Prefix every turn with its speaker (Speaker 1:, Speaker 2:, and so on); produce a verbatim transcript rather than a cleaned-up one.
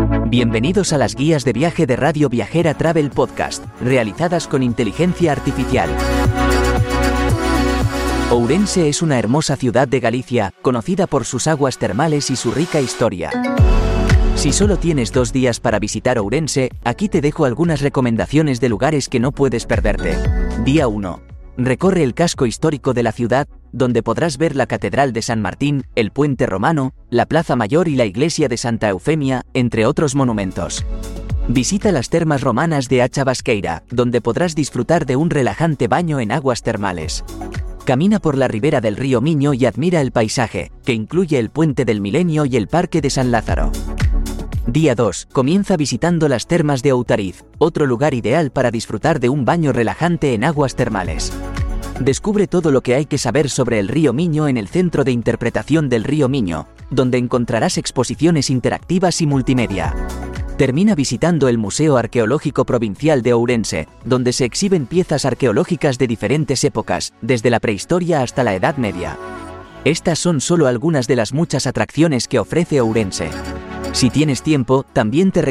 Speaker 1: Bienvenidos a las guías de viaje de Radio Viajera Travel Podcast, realizadas con inteligencia artificial. Ourense es una hermosa ciudad de Galicia, conocida por sus aguas termales y su rica historia. Si solo tienes dos días para visitar Ourense, aquí te dejo algunas recomendaciones de lugares que no puedes perderte. Día uno. Recorre el casco histórico de la ciudad, donde podrás ver la Catedral de San Martín, el Puente Romano, la Plaza Mayor y la Iglesia de Santa Eufemia, entre otros monumentos. Visita las termas romanas de Acha Basqueira, donde podrás disfrutar de un relajante baño en aguas termales. Camina por la ribera del río Miño y admira el paisaje, que incluye el Puente del Milenio y el Parque de San Lázaro. Día dos. Comienza visitando las termas de Outariz, otro lugar ideal para disfrutar de un baño relajante en aguas termales. Descubre todo lo que hay que saber sobre el río Miño en el Centro de Interpretación del Río Miño, donde encontrarás exposiciones interactivas y multimedia. Termina visitando el Museo Arqueológico Provincial de Ourense, donde se exhiben piezas arqueológicas de diferentes épocas, desde la prehistoria hasta la Edad Media. Estas son solo algunas de las muchas atracciones que ofrece Ourense. Si tienes tiempo, también te